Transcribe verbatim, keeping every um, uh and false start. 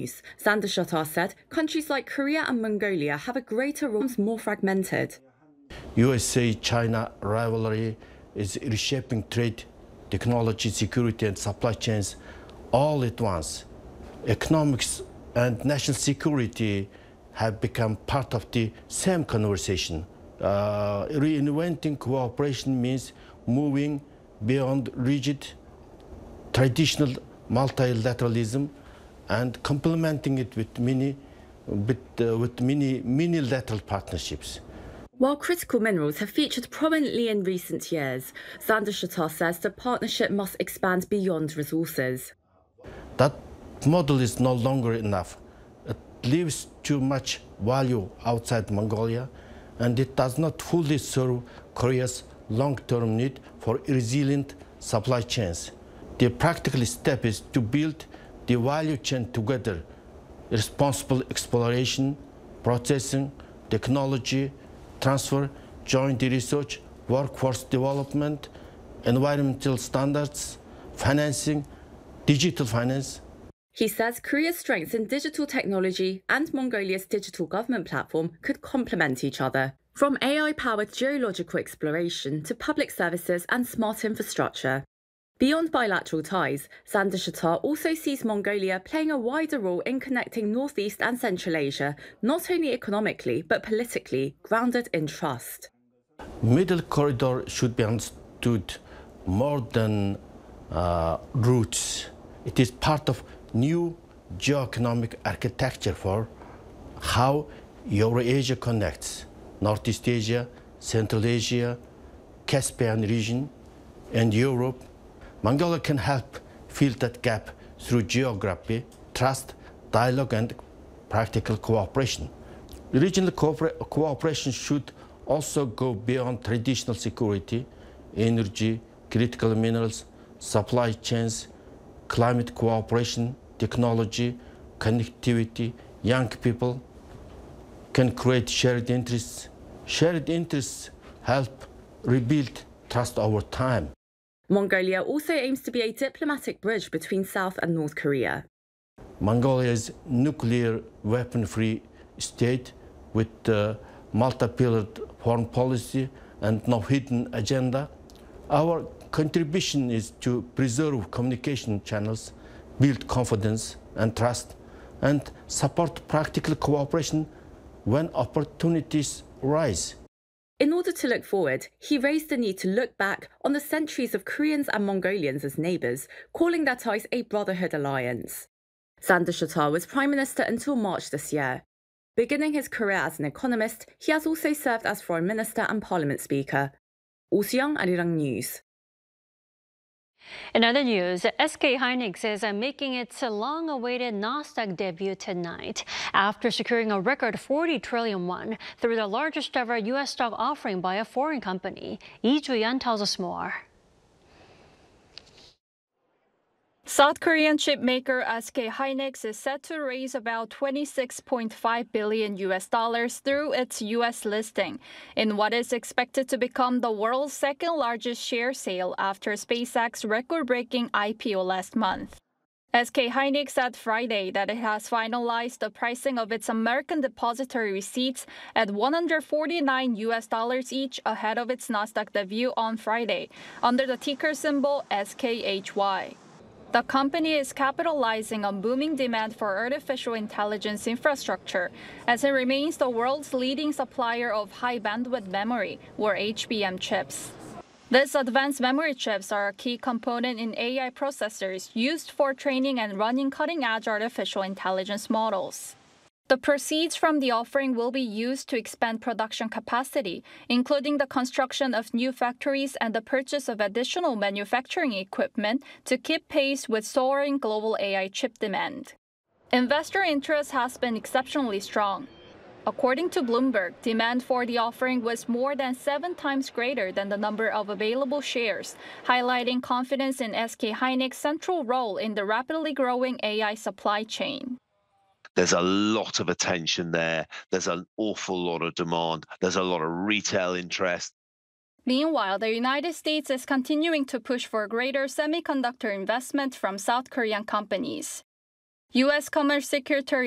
News, Sander Shattar said countries like Korea and Mongolia have a greater role, more fragmented. U S A-China rivalry is reshaping trade, technology, security, and supply chains all at once. Economics and national security have become part of the same conversation. Uh, reinventing cooperation means moving beyond rigid, traditional multilateralism and complementing it with many, with, uh, with many minilateral partnerships. While critical minerals have featured prominently in recent years, Sander Shattar says the partnership must expand beyond resources. That model is no longer enough. It leaves too much value outside Mongolia, and it does not fully serve Korea's long-term need for resilient supply chains. The practical step is to build the value chain together: responsible exploration, processing, technology transfer, joint research, workforce development, environmental standards, financing, digital finance. He says Korea's strengths in digital technology and Mongolia's digital government platform could complement each other, from A I-powered geological exploration to public services and smart infrastructure. Beyond bilateral ties, Sander Shattar also sees Mongolia playing a wider role in connecting Northeast and Central Asia, not only economically, but politically, grounded in trust. Middle Corridor should be understood more than uh, routes. It is part of new geoeconomic architecture for how Eurasia connects Northeast Asia, Central Asia, Caspian region, and Europe. Mongolia can help fill that gap through geography, trust, dialogue, and practical cooperation. Regional cooperation should also go beyond traditional security, energy, critical minerals, supply chains, climate cooperation, technology, connectivity. Young people can create shared interests. Shared interests help rebuild trust over time. Mongolia also aims to be a diplomatic bridge between South and North Korea. Mongolia is a nuclear weapon-free state with a multi-pillared foreign policy and no hidden agenda. Our contribution is to preserve communication channels, build confidence and trust, and support practical cooperation when opportunities rise. In order to look forward, he raised the need to look back on the centuries of Koreans and Mongolians as neighbours, calling their ties a brotherhood alliance. Sander Shattar was Prime Minister until March this year. Beginning his career as an economist, he has also served as Foreign Minister and Parliament Speaker. Oh Soo-young, Arirang News. In other news, S K Hynix is making its long-awaited Nasdaq debut tonight after securing a record forty trillion won through the largest ever U S stock offering by a foreign company. Lee Ju-yeon tells us more. South Korean chipmaker S K Hynix is set to raise about twenty-six point five billion U S dollars through its U S listing in what is expected to become the world's second largest share sale after SpaceX record-breaking I P O last month. S K Hynix said Friday that it has finalized the pricing of its American depository receipts at one hundred forty-nine U S dollars each ahead of its Nasdaq debut on Friday under the ticker symbol S K H Y. The company is capitalizing on booming demand for artificial intelligence infrastructure, as it remains the world's leading supplier of high-bandwidth memory, or H B M chips. These advanced memory chips are a key component in A I processors used for training and running cutting-edge artificial intelligence models. The proceeds from the offering will be used to expand production capacity, including the construction of new factories and the purchase of additional manufacturing equipment to keep pace with soaring global A I chip demand. Investor interest has been exceptionally strong. According to Bloomberg, demand for the offering was more than seven times greater than the number of available shares, highlighting confidence in S K Hynix's central role in the rapidly growing A I supply chain. There's a lot of attention there. There's an awful lot of demand. There's a lot of retail interest. Meanwhile, the United States is continuing to push for greater semiconductor investment from South Korean companies. U S Commerce Secretary